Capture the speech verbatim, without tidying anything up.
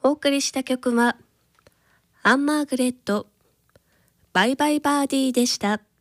お送りした曲はアン・マーグレットバイバイバーディーでした。